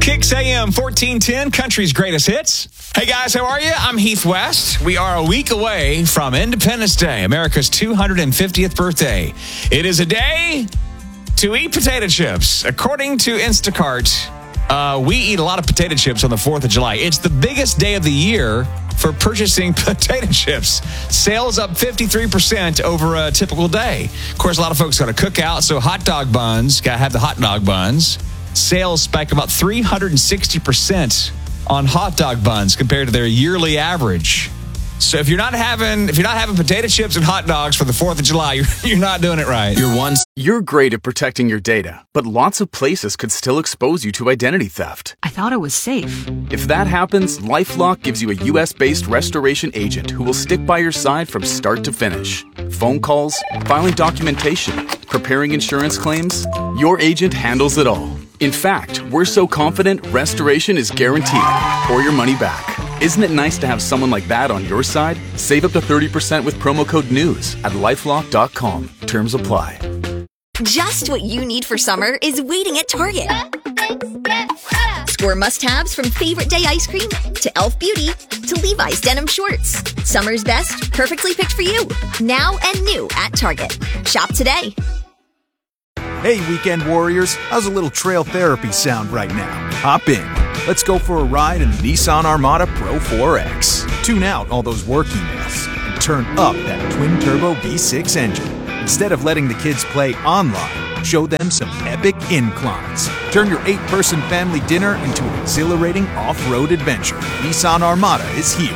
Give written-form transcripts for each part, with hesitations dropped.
Kicks AM 1410, country's greatest hits. Hey guys, how are you? I'm Heath West. We are a week away from Independence Day, America's 250th birthday. It is a day to eat potato chips. According to Instacart, we eat a lot of potato chips on the 4th of July. It's the biggest day of the year for purchasing potato chips. Sales up 53% over a typical day. Of course, a lot of folks got to cook out, so hot dog buns, got to have the hot dog buns. Sales spike about 360% on hot dog buns compared to their yearly average. So if you're not having potato chips and hot dogs for the 4th of July, you're not doing it right. You're great at protecting your data, but lots of places could still expose you to identity theft. I thought it was safe. If that happens, LifeLock gives you a US-based restoration agent who will stick by your side from start to finish. Phone calls, filing documentation, preparing insurance claims, your agent handles it all. In fact, we're so confident restoration is guaranteed or your money back. Isn't it nice to have someone like that on your side? Save up to 30% with promo code NEWS at LifeLock.com. Terms apply. Just what you need for summer is waiting at Target. Score must-haves from Favorite Day ice cream to Elf Beauty to Levi's denim shorts. Summer's best, perfectly picked for you. Now and new at Target. Shop today. Hey, weekend warriors, how's a little trail therapy sound right now? Hop in. Let's go for a ride in the Nissan Armada Pro 4X. Tune out all those work emails and turn up that twin-turbo V6 engine. Instead of letting the kids play online, show them some epic inclines. Turn your 8-person family dinner into an exhilarating off-road adventure. Nissan Armada is here.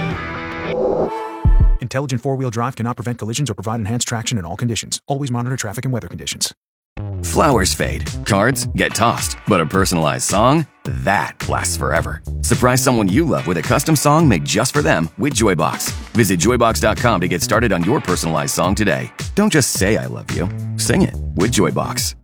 Intelligent four-wheel drive cannot prevent collisions or provide enhanced traction in all conditions. Always monitor traffic and weather conditions. Flowers fade, cards get tossed, but a personalized song, that lasts forever. Surprise someone you love with a custom song made just for them with Joybox. Visit joybox.com to get started on your personalized song today. Don't just say I love you, sing it with Joybox.